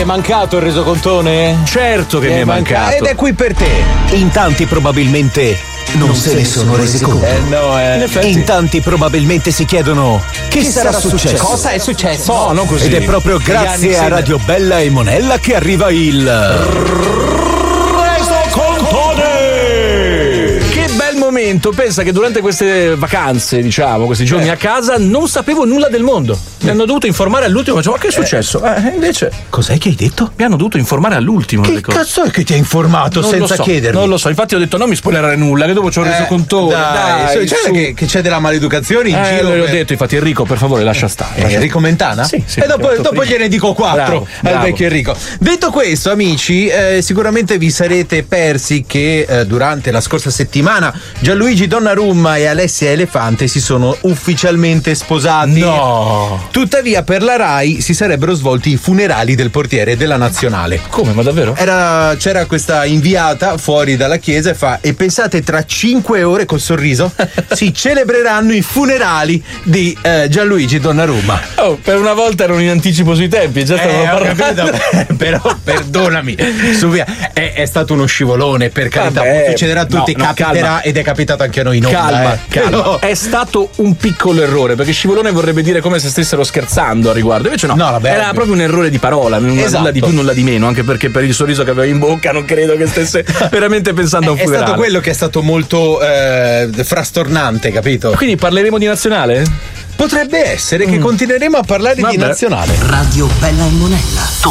è mancato il resocontone? Certo che mi è mancato. Ed è qui per te. In tanti probabilmente non se ne sono resi conto. In effetti. In tanti probabilmente si chiedono che sarà successo. Cosa è successo? No, non così. Ed è proprio grazie a Radio Bella e Monella che arriva il momento. Pensa che durante queste vacanze, diciamo, questi giorni a casa, non sapevo nulla del mondo. Mi hanno dovuto informare all'ultimo. Ma che è successo? Invece. Cos'è che hai detto? Mi hanno dovuto informare all'ultimo. Che cazzo è che ti ha informato non senza chiedermi? Non lo so, infatti ho detto non mi spoilerare nulla, che dopo ci ho reso conto. Dai, che c'è della maleducazione in giro. L'ho detto, infatti Enrico, per favore, lascia stare. Enrico Mentana? Sì. E dopo gliene dico 4 al vecchio Enrico. Detto questo, amici, sicuramente vi sarete persi che durante la scorsa settimana Gianluigi Donnarumma e Alessia Elefante si sono ufficialmente sposati. No! Tuttavia per la Rai si sarebbero svolti i funerali del portiere della nazionale. Come, ma davvero? C'era questa inviata fuori dalla chiesa e pensate tra 5 ore col sorriso si celebreranno i funerali di Gianluigi Donnarumma. Oh, per una volta erano in anticipo sui tempi, già stavano parlando. Però perdonami, su via, è stato uno scivolone, per carità. Succederà a tutti, capiterà, calma. Ed è capitato anche a noi in onda. Calma. No. È stato un piccolo errore, perché scivolone vorrebbe dire come se stessero scherzando a riguardo. Invece no, era proprio un errore di parola, nulla di più, nulla di meno, anche perché per il sorriso che aveva in bocca non credo che stesse veramente pensando a un funerale. È stato quello che è stato molto frastornante, capito? Quindi parleremo di nazionale? Potrebbe essere che continueremo a parlare di nazionale. Radio Bella e Monella.